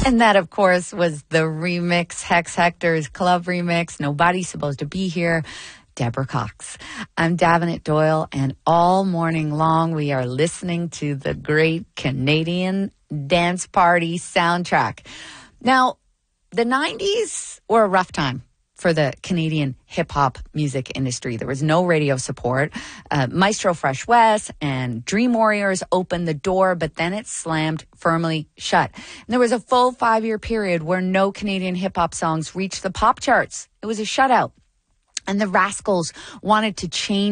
And that, of course, was the remix, Hex Hector's club remix, Nobody's Supposed to Be Here, Deborah Cox. I'm Davenant Doyle, and all morning long we are listening to the great Canadian dance party soundtrack. Now, the 90s were a rough time for the Canadian hip-hop music industry. There was no radio support. Maestro Fresh West and Dream Warriors opened the door, but then it slammed firmly shut. And there was a full 5-year period where no Canadian hip-hop songs reached the pop charts. It was a shutout. And the Rascals wanted to change